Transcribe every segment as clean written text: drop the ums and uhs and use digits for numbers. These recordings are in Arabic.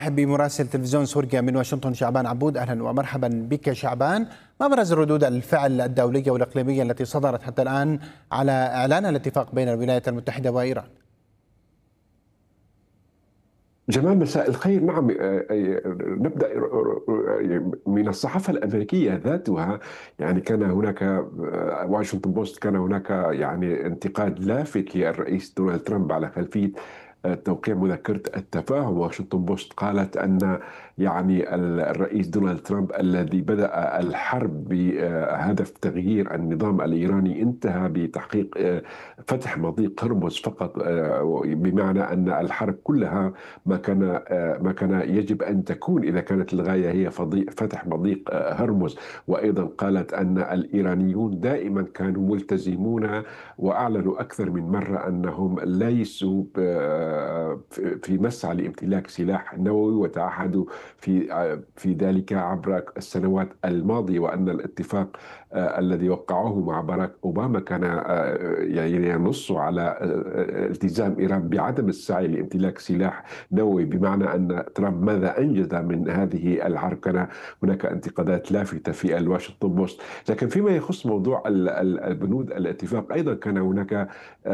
بمراسل تلفزيون سوريا من واشنطن شعبان عبود. أهلا ومرحبا بك شعبان. ما أبرز ردود الفعل الدولية والإقليمية التي صدرت حتى الآن على إعلان الاتفاق بين الولايات المتحدة وإيران؟ جمال، مساء الخير. نعم، نبدأ من الصحافة الأمريكية ذاتها. يعني كان هناك واشنطن بوست، كان هناك يعني انتقاد لافت للرئيس دونالد ترامب على خلفية توقيع مذكرة التفاهم. واشنطن بوست قالت أن يعني الرئيس دونالد ترامب الذي بدأ الحرب بهدف تغيير النظام الإيراني انتهى بتحقيق فتح مضيق هرمز فقط، بمعنى أن الحرب كلها ما كان يجب أن تكون إذا كانت الغاية هي فتح مضيق هرمز. وأيضا قالت أن الإيرانيون دائما كانوا ملتزمون، وأعلنوا أكثر من مرة أنهم ليسوا في مسعى لامتلاك سلاح نووي، وتعهدوا في ذلك عبر السنوات الماضية، وأن الاتفاق الذي وقعوه مع باراك أوباما كان يعني ينص على التزام إيران بعدم السعي لامتلاك سلاح نووي. بمعنى أن ترامب ماذا أنجز من هذه الحرب؟ كان هناك انتقادات لافتة في الواشنطن بوست. لكن فيما يخص موضوع البنود الاتفاق، أيضا كان هناك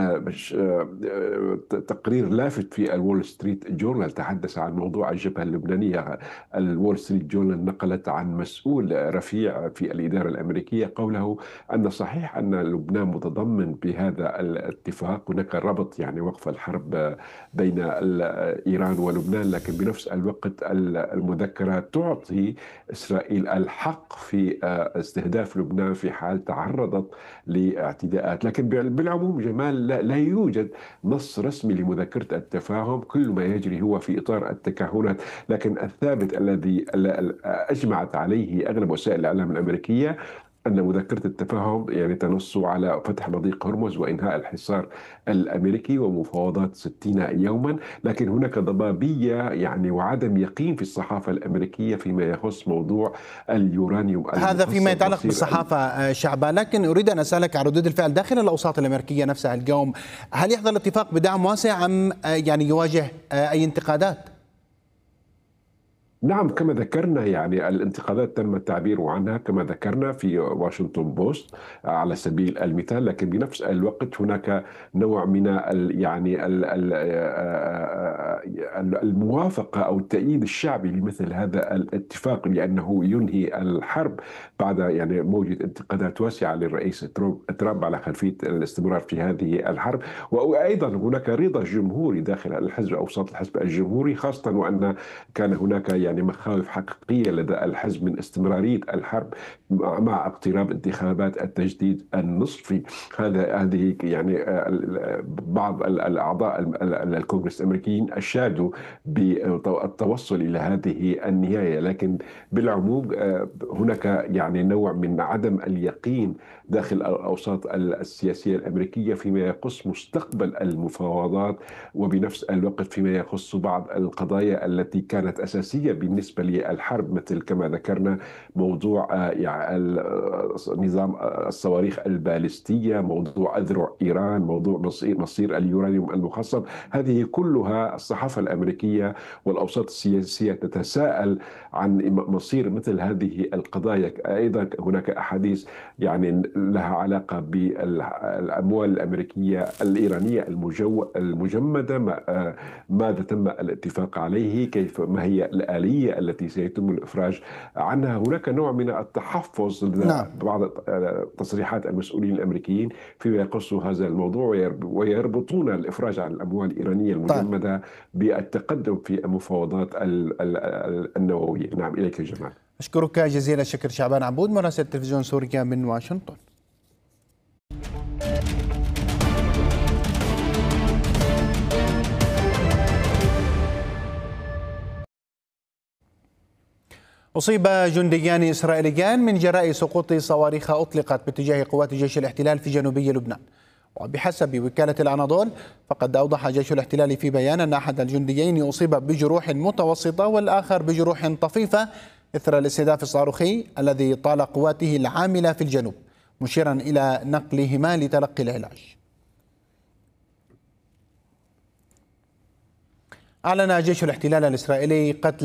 تقرير لافت في الول ستريت جورنال تحدث عن موضوع الجبهة اللبنانية. الول ستريت جورنال نقلت عن مسؤول رفيع في الإدارة الأمريكية قوله أن صحيح أن لبنان متضمن بهذا الاتفاق، هناك ربط يعني وقف الحرب بين إيران ولبنان، لكن بنفس الوقت المذكرة تعطي إسرائيل الحق في استهداف لبنان في حال تعرضت لاعتداءات. لكن بالعموم جمال، لا يوجد نص رسمي لمذكرة التفاهم، كل ما يجري هو في إطار التكهنات. لكن الثابت الذي أجمعت عليه أغلب وسائل الإعلام الأمريكية أن مذكرة التفاهم يعني تنص على فتح مضيق هرمز وإنهاء الحصار الأمريكي ومفاوضات 60 يوما. لكن هناك ضبابية يعني وعدم يقين في الصحافة الأمريكية فيما يخص موضوع اليورانيوم هذا فيما المخصب. يتعلق بالصحافة شعبان، لكن أريد أن أسألك عن ردود الفعل داخل الأوساط الأمريكية نفسها اليوم. هل يحظى الاتفاق بدعم واسع أم يعني يواجه أي انتقادات؟ نعم، كما ذكرنا يعني الانتقادات تم التعبير عنها كما ذكرنا في واشنطن بوست على سبيل المثال. لكن بنفس الوقت هناك نوع من الموافقة أو التأييد الشعبي لمثل هذا الاتفاق، لأنه ينهي الحرب بعد يعني موجة انتقادات واسعة للرئيس ترامب على خلفية الاستمرار في هذه الحرب. وأيضا هناك رضا جمهوري داخل الحزب أوساط الحزب الجمهوري، خاصة وأن كان هناك يعني مخاوف حقيقية لدى الحزب من استمرارية الحرب مع اقتراب انتخابات التجديد النصفي. هذه يعني بعض الأعضاء الكونغرس الأمريكيين أشادوا بالتوصل إلى هذه النهاية. لكن بالعموم هناك يعني نوع من عدم اليقين داخل الأوساط السياسية الأمريكية فيما يخص مستقبل المفاوضات، وبنفس الوقت فيما يخص بعض القضايا التي كانت أساسية بالنسبة للحرب، مثل كما ذكرنا موضوع نظام الصواريخ البالستية، موضوع أذرع إيران، موضوع مصير اليورانيوم المخصب. هذه كلها الصحافة الأمريكية والأوساط السياسية تتساءل عن مصير مثل هذه القضايا. أيضا هناك أحاديث يعني لها علاقة بالأموال الأمريكية الإيرانية المجمدة، ماذا تم الاتفاق عليه، ما هي الآلية التي سيتم الإفراج عنها. هناك نوع من التحفظ نعم. بعض تصريحات المسؤولين الأمريكيين فيما يخص هذا الموضوع، ويربطون الإفراج عن الأموال الإيرانية طيب، المجمدة بالتقدم في المفاوضات النووية. نعم، إليك جمال. أشكرك جزيل الشكر شعبان عبود مراسل تلفزيون سوريا من واشنطن. أصيب جنديان إسرائيليان من جراء سقوط صواريخ أطلقت باتجاه قوات جيش الاحتلال في جنوبي لبنان. وبحسب وكالة الأناضول فقد أوضح جيش الاحتلال في بيان أن أحد الجنديين أصيب بجروح متوسطة والآخر بجروح طفيفة إثر الاستهداف الصاروخي الذي طال قواته العاملة في الجنوب، مشيرا إلى نقلهما لتلقي العلاج. أعلن جيش الاحتلال الإسرائيلي قتل